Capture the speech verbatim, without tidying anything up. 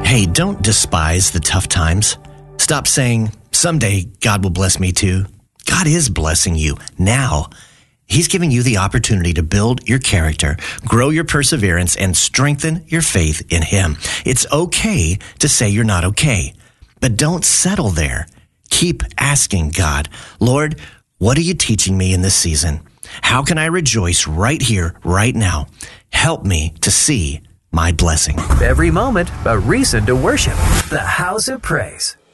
Hey, don't despise the tough times. Stop saying, someday God will bless me too. God is blessing you now. He's giving you the opportunity to build your character, grow your perseverance, and strengthen your faith in Him. It's okay to say you're not okay, but don't settle there. Keep asking God, Lord, what are you teaching me in this season? How can I rejoice right here, right now? Help me to see my blessing. Every moment, a reason to worship. The House of Praise.